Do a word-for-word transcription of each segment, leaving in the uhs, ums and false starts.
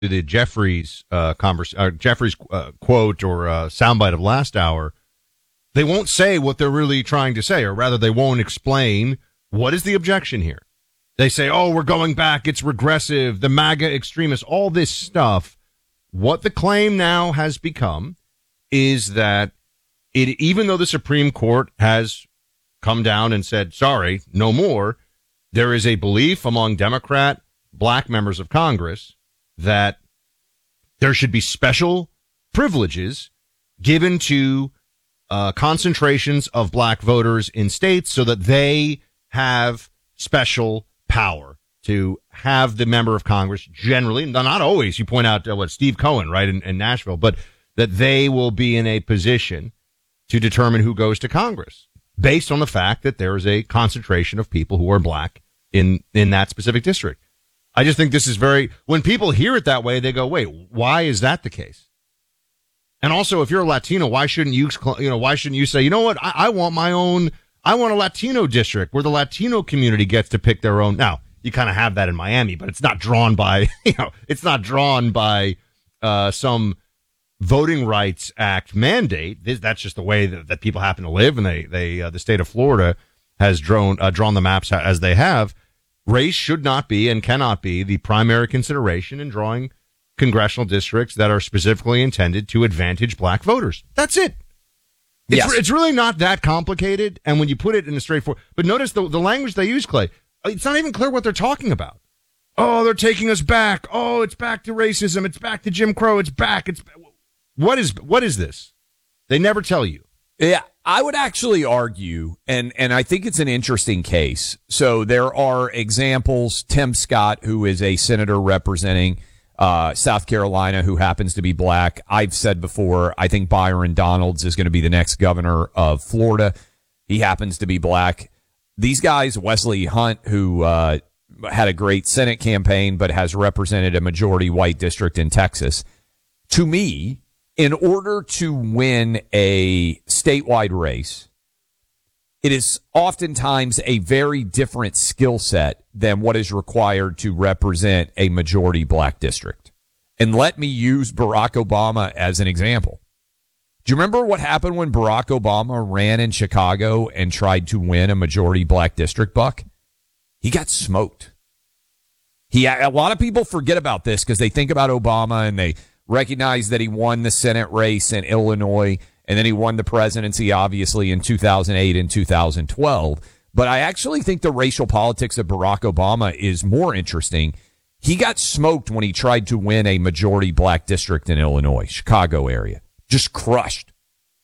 to the Jeffries uh, converse, uh, Jeffries uh, quote or uh, soundbite of last hour, they won't say what they're really trying to say, or rather, they won't explain what is the objection here. They say, "Oh, we're going back. It's regressive. The MAGA extremists, all this stuff." What the claim now has become is that it, even though the Supreme Court has come down and said, "Sorry, no more," there is a belief among Democrat black members of Congress that there should be special privileges given to uh, concentrations of black voters in states so that they have special power to have the member of Congress generally, not always, you point out uh, what Steve Cohen, right, in, in Nashville, but that they will be in a position to determine who goes to Congress based on the fact that there is a concentration of people who are black in, in that specific district. I just think this is very, when people hear it that way, they go, wait, why is that the case? And also, if you're a Latino, why shouldn't you, you know, why shouldn't you say, you know what, I, I want my own, I want a Latino district where the Latino community gets to pick their own. Now, you kind of have that in Miami, but it's not drawn by, you know, it's not drawn by uh, some Voting Rights Act mandate. This, that's just the way that, that people happen to live, and they, they, uh, the state of Florida has drawn, uh, drawn the maps as they have. Race should not be and cannot be the primary consideration in drawing congressional districts that are specifically intended to advantage black voters. That's it. It's, yes. It's really not that complicated. And when you put it in a straightforward, but notice the, the language they use, Clay, it's not even clear what they're talking about. Oh, they're taking us back. Oh, it's back to racism. It's back to Jim Crow. It's back. It's what is, what is this? They never tell you. Yeah, I would actually argue, and, and I think it's an interesting case. So there are examples. Tim Scott, who is a senator representing uh, South Carolina, who happens to be black. I've said before, I think Byron Donalds is going to be the next governor of Florida. He happens to be black. These guys, Wesley Hunt, who uh, had a great Senate campaign but has represented a majority white district in Texas. To me, in order to win a statewide race, it is oftentimes a very different skill set than what is required to represent a majority black district. And let me use Barack Obama as an example. Do you remember what happened when Barack Obama ran in Chicago and tried to win a majority black district, Buck? He got smoked. He, a lot of people forget about this because they think about Obama and they recognize that he won the Senate race in Illinois, and then he won the presidency, obviously, in two thousand eight and two thousand twelve. But I actually think the racial politics of Barack Obama is more interesting. He got smoked when he tried to win a majority black district in Illinois, Chicago area. Just crushed.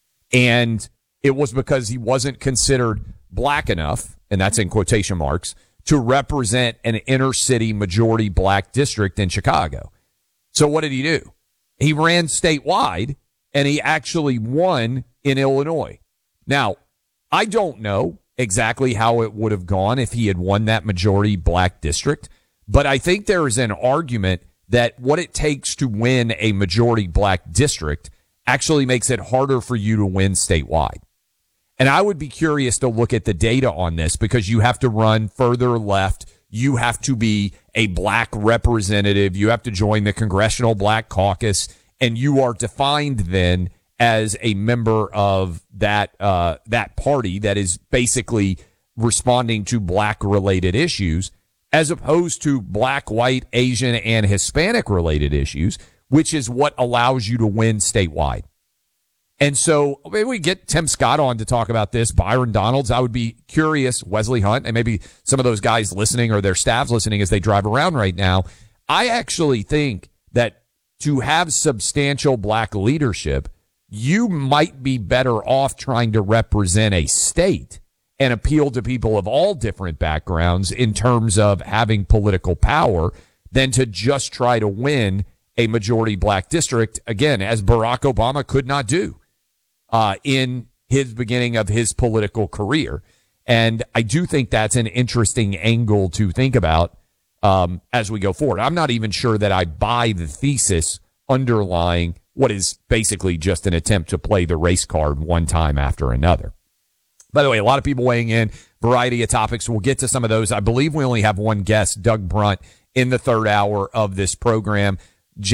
And it was because he wasn't considered black enough, and that's in quotation marks, to represent an inner city majority black district in Chicago. So what did he do? He ran statewide, and he actually won in Illinois. Now, I don't know exactly how it would have gone if he had won that majority black district, but I think there is an argument that what it takes to win a majority black district actually makes it harder for you to win statewide. And I would be curious to look at the data on this because you have to run further left. You have to be a black representative. You have to join the Congressional Black Caucus, and you are defined then as a member of that uh, that party that is basically responding to black-related issues, as opposed to black, white, Asian, and Hispanic-related issues, which is what allows you to win statewide. And so maybe we get Tim Scott on to talk about this, Byron Donalds. I would be curious, Wesley Hunt, and maybe some of those guys listening or their staffs listening as they drive around right now. I actually think that to have substantial black leadership, you might be better off trying to represent a state and appeal to people of all different backgrounds in terms of having political power than to just try to win a majority black district, again, as Barack Obama could not do uh, in his beginning of his political career. And I do think that's an interesting angle to think about um, as we go forward. I'm not even sure that I buy the thesis underlying what is basically just an attempt to play the race card one time after another. By the way, a lot of people weighing in, variety of topics. We'll get to some of those. I believe we only have one guest, Doug Brunt, in the third hour of this program.